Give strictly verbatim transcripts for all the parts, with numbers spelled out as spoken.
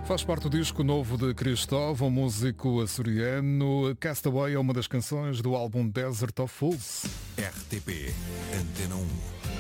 Faz parte do disco novo de Cristóvão, músico açoriano. Castaway é uma das canções do álbum Desert of Fools. R T P Antena um.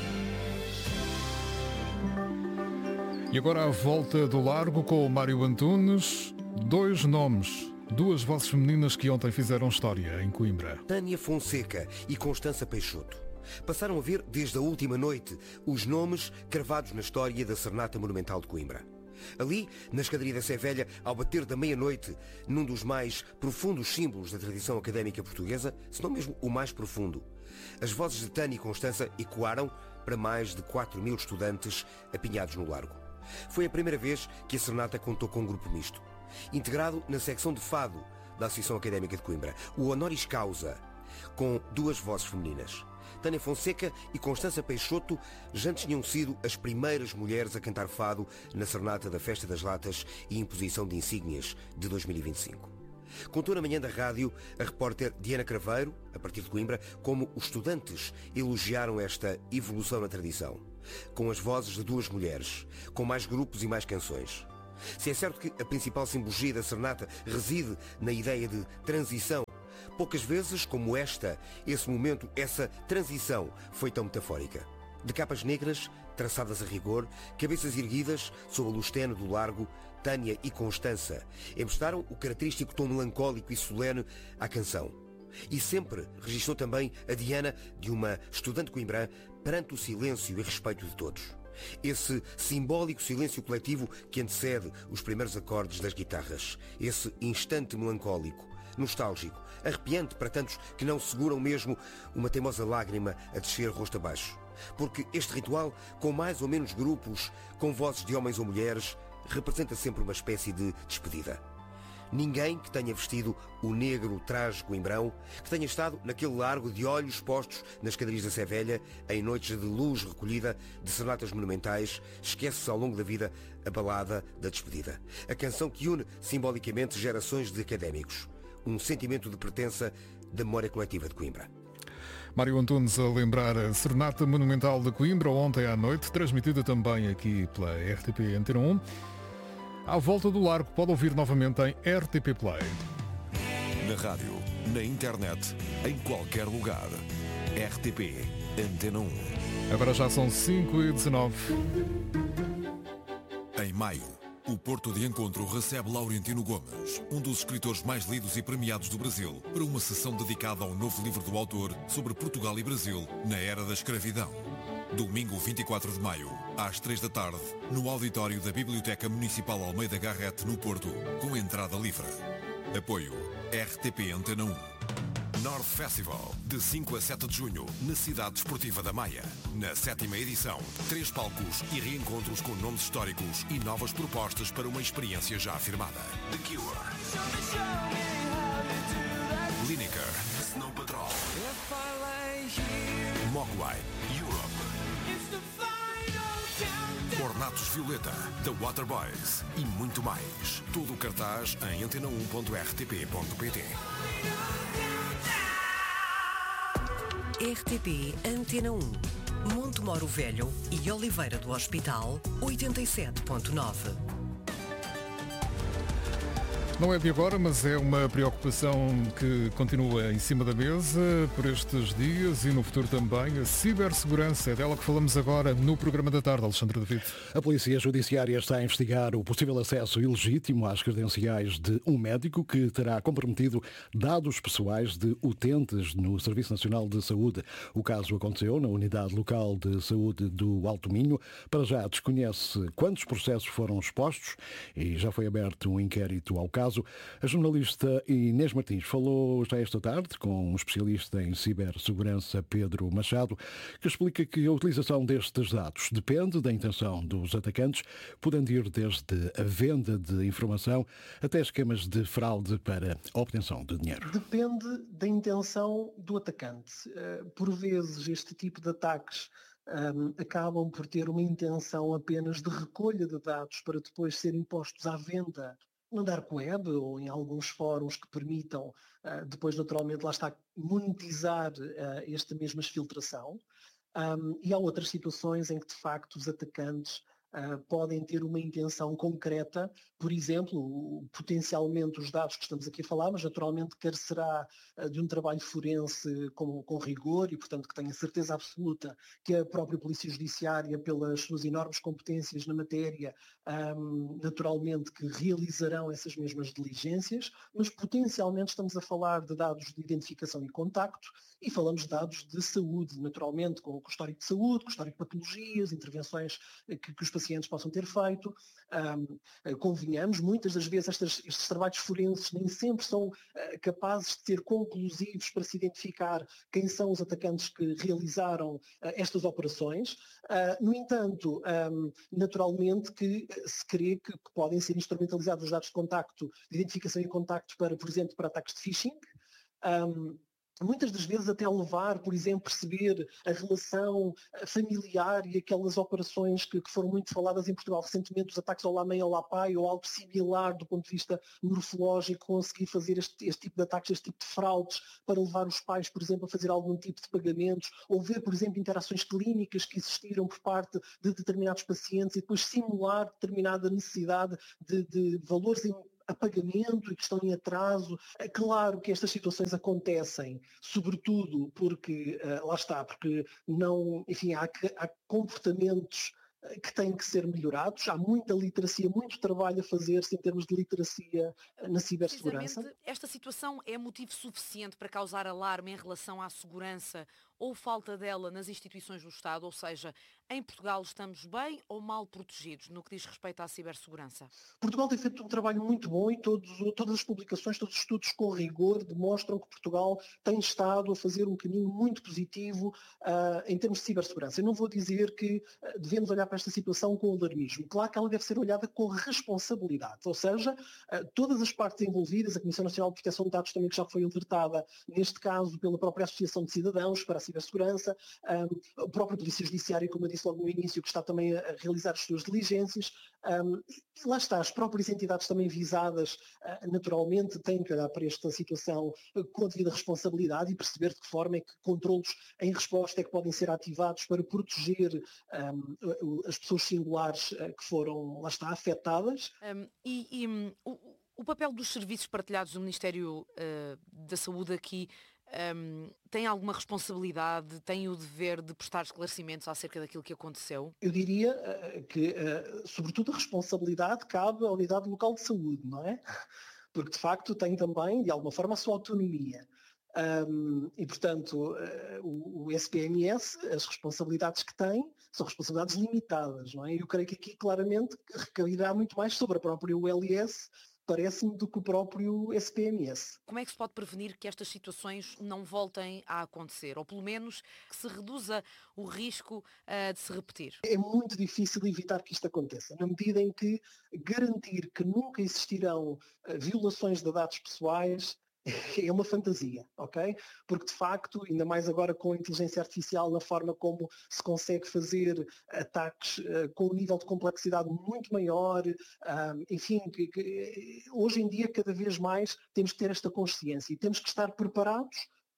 E agora a volta do largo com o Mário Antunes. Dois nomes, duas vozes femininas que ontem fizeram história em Coimbra. Tânia Fonseca e Constança Peixoto. Passaram a ver desde a última noite os nomes cravados na história da Serenata Monumental de Coimbra. Ali, na escadaria da Sé Velha, ao bater da meia-noite, num dos mais profundos símbolos da tradição académica portuguesa, se não mesmo o mais profundo, as vozes de Tânia e Constança ecoaram para mais de quatro mil estudantes apinhados no largo. Foi a primeira vez que a Serenata contou com um grupo misto, integrado na secção de fado da Associação Académica de Coimbra, o Honoris Causa, com duas vozes femininas. Tânia Fonseca e Constança Peixoto já tinham sido as primeiras mulheres a cantar fado na Serenata da Festa das Latas e Imposição de Insígnias de dois mil e vinte e cinco. Contou na manhã da rádio a repórter Diana Craveiro, a partir de Coimbra, como os estudantes elogiaram esta evolução na tradição, com as vozes de duas mulheres, com mais grupos e mais canções. Se é certo que a principal simbologia da Serenata reside na ideia de transição, poucas vezes, como esta, esse momento, essa transição foi tão metafórica. De capas negras, traçadas a rigor, cabeças erguidas, sob a luz tenue do largo, Tânia e Constança emprestaram o característico tom melancólico e solene à canção. E sempre registrou também a Diana de uma estudante coimbrã perante o silêncio e respeito de todos. Esse simbólico silêncio coletivo que antecede os primeiros acordes das guitarras. Esse instante melancólico, nostálgico, arrepiante para tantos que não seguram mesmo uma teimosa lágrima a descer rosto abaixo. Porque este ritual, com mais ou menos grupos, com vozes de homens ou mulheres, representa sempre uma espécie de despedida. Ninguém que tenha vestido o negro traje coimbrão, que tenha estado naquele largo de olhos postos nas escadarias da Sé Velha, em noites de luz recolhida de serenatas monumentais, esquece-se ao longo da vida a balada da despedida. A canção que une simbolicamente gerações de académicos. Um sentimento de pertença da memória coletiva de Coimbra. Mário Antunes a lembrar a Serenata Monumental de Coimbra ontem à noite, transmitida também aqui pela R T P Antena um. À volta do largo pode ouvir novamente em R T P Play. Na rádio, na internet, em qualquer lugar. R T P Antena um. Agora já são cinco e dezanove. Em maio, o Porto de Encontro recebe Laurentino Gomes, um dos escritores mais lidos e premiados do Brasil, para uma sessão dedicada ao novo livro do autor sobre Portugal e Brasil na era da escravidão. Domingo vinte e quatro de maio, às três da tarde, no auditório da Biblioteca Municipal Almeida Garrett, no Porto, com entrada livre. Apoio R T P Antena um. North Festival, de cinco a sete de junho, na Cidade Desportiva da Maia. Na sétima edição, três palcos e reencontros com nomes históricos e novas propostas para uma experiência já afirmada. The Cure, Lineker, Snow Patrol, Mogwai, Europe, Ornatos Violeta, The Waterboys e muito mais. Todo o cartaz em antena um ponto r t p ponto p t. R T P Antena um. Montemoro Velho e Oliveira do Hospital, oitenta e sete ponto nove. Não é de agora, mas é uma preocupação que continua em cima da mesa por estes dias e no futuro também. A cibersegurança, é dela que falamos agora no programa da tarde, Alexandre David. A Polícia Judiciária está a investigar o possível acesso ilegítimo às credenciais de um médico que terá comprometido dados pessoais de utentes no Serviço Nacional de Saúde. O caso aconteceu na Unidade Local de Saúde do Alto Minho. Para já desconhece quantos processos foram expostos e já foi aberto um inquérito ao caso. A jornalista Inês Martins falou já esta tarde com um especialista em cibersegurança, Pedro Machado, que explica que a utilização destes dados depende da intenção dos atacantes, podendo ir desde a venda de informação até esquemas de fraude para a obtenção de dinheiro. Depende da intenção do atacante. Por vezes, este tipo de ataques Um, acabam por ter uma intenção apenas de recolha de dados para depois serem postos à venda na dark web ou em alguns fóruns que permitam uh, depois naturalmente lá está monetizar uh, esta mesma exfiltração. Um, e há outras situações em que de facto os atacantes uh, podem ter uma intenção concreta, por exemplo, potencialmente os dados que estamos aqui a falar, mas naturalmente carecerá uh, de um trabalho forense com, com rigor e, portanto, que tenha certeza absoluta que a própria Polícia Judiciária, pelas suas enormes competências na matéria, um, naturalmente que realizarão essas mesmas diligências, mas potencialmente estamos a falar de dados de identificação e contacto e falamos de dados de saúde, naturalmente, com o histórico de saúde, com o histórico de patologias, intervenções que, que os pacientes possam ter feito. Um, convenhamos, muitas das vezes estas, estes trabalhos forenses nem sempre são uh, capazes de ser conclusivos para se identificar quem são os atacantes que realizaram uh, estas operações. Uh, no entanto, um, naturalmente que uh, se crê que, que podem ser instrumentalizados os dados de contacto, de identificação e contacto para, por exemplo, para ataques de phishing. Um, Muitas das vezes até levar, por exemplo, perceber a relação familiar e aquelas operações que, que foram muito faladas em Portugal recentemente, os ataques ao Lá-Mãe, ao Lá-Pai, ou algo similar do ponto de vista morfológico, conseguir fazer este, este tipo de ataques, este tipo de fraudes, para levar os pais, por exemplo, a fazer algum tipo de pagamentos, ou ver, por exemplo, interações clínicas que existiram por parte de determinados pacientes e depois simular determinada necessidade de, de valores em a pagamento e que estão em atraso. É claro que estas situações acontecem, sobretudo porque, uh, lá está, porque não, enfim, há, há comportamentos que têm que ser melhorados. Há muita literacia, muito trabalho a fazer-se em termos de literacia na cibersegurança. Esta situação é motivo suficiente para causar alarme em relação à segurança ou falta dela nas instituições do Estado? Ou seja, em Portugal estamos bem ou mal protegidos no que diz respeito à cibersegurança? Portugal tem feito um trabalho muito bom e todos, todas as publicações, todos os estudos com rigor demonstram que Portugal tem estado a fazer um caminho muito positivo uh, em termos de cibersegurança. Eu não vou dizer que uh, devemos olhar para esta situação com alarmismo. Claro que ela deve ser olhada com responsabilidade, ou seja, uh, todas as partes envolvidas, a Comissão Nacional de Proteção de Dados também que já foi alertada, neste caso pela própria Associação de Cidadãos para a Cibersegurança, um, a própria Polícia Judiciária, como eu disse logo no início, que está também a realizar as suas diligências. Um, lá está, as próprias entidades também visadas, uh, naturalmente, têm que olhar para esta situação uh, com a devida responsabilidade e perceber de que forma é que controlos em resposta é que podem ser ativados para proteger um, as pessoas singulares uh, que foram, lá está, afetadas. Um, e e um, o, o papel dos serviços partilhados do Ministério uh, da Saúde aqui Um, tem alguma responsabilidade, tem o dever de prestar esclarecimentos acerca daquilo que aconteceu? Eu diria uh, que, uh, sobretudo, a responsabilidade cabe à unidade local de saúde, não é? Porque, de facto, tem também, de alguma forma, a sua autonomia. Um, e, portanto, uh, o, o S P M S, as responsabilidades que tem, são responsabilidades limitadas, não é? Eu creio que aqui, claramente, recairá muito mais sobre a própria U L S, parece-me, do que o próprio S P M S. Como é que se pode prevenir que estas situações não voltem a acontecer? Ou pelo menos que se reduza o risco uh, de se repetir? É muito difícil evitar que isto aconteça, na medida em que garantir que nunca existirão uh, violações de dados pessoais é uma fantasia, ok? Porque, de facto, ainda mais agora com a inteligência artificial, na forma como se consegue fazer ataques uh, com um nível de complexidade muito maior, uh, enfim, que, que, hoje em dia cada vez mais temos que ter esta consciência e temos que estar preparados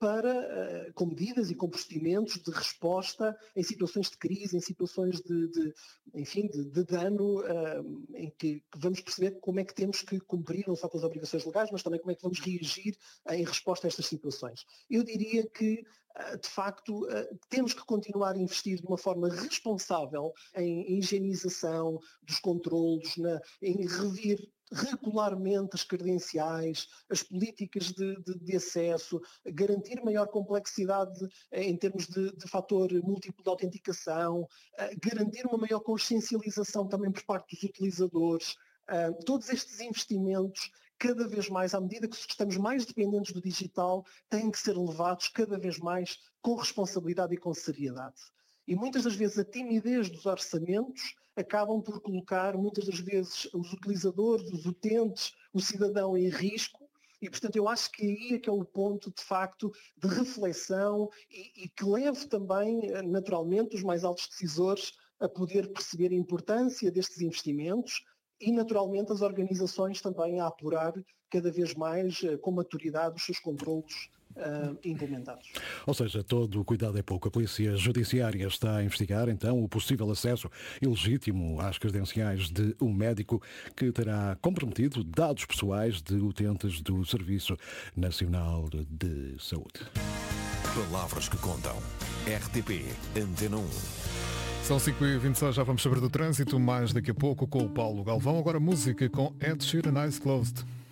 para, com medidas e com procedimentos de resposta em situações de crise, em situações de, de enfim, de, de dano, uh, em que, que vamos perceber como é que temos que cumprir não só com as obrigações legais, mas também como é que vamos reagir uh, em resposta a estas situações. Eu diria que, uh, de facto, uh, temos que continuar a investir de uma forma responsável em higienização dos controlos, na, em revir regularmente as credenciais, as políticas de, de, de acesso, garantir maior complexidade em termos de, de fator múltiplo de autenticação, garantir uma maior consciencialização também por parte dos utilizadores. Todos estes investimentos, cada vez mais, à medida que estamos mais dependentes do digital, têm que ser levados cada vez mais com responsabilidade e com seriedade. E muitas das vezes a timidez dos orçamentos acabam por colocar muitas das vezes os utilizadores, os utentes, o cidadão em risco e, portanto, eu acho que aí é que é o ponto, de facto, de reflexão e, e que leve também, naturalmente, os mais altos decisores a poder perceber a importância destes investimentos e, naturalmente, as organizações também a apurar cada vez mais com maturidade os seus controlos uh, implementados. Ou seja, todo o cuidado é pouco. A Polícia Judiciária está a investigar, então, o possível acesso ilegítimo às credenciais de um médico que terá comprometido dados pessoais de utentes do Serviço Nacional de Saúde. Palavras que contam. R T P Antena um. São cinco e vinte e seis, já vamos saber do trânsito, mais daqui a pouco com o Paulo Galvão. Agora música com Ed Sheeran, Eyes Closed.